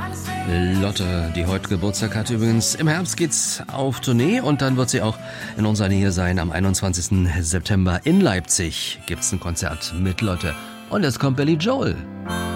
Lotte, die heute Geburtstag hat übrigens. Im Herbst geht's auf Tournee und dann wird sie auch in unserer Nähe sein. Am 21. September in Leipzig gibt's ein Konzert mit Lotte. Und jetzt kommt Billy Joel.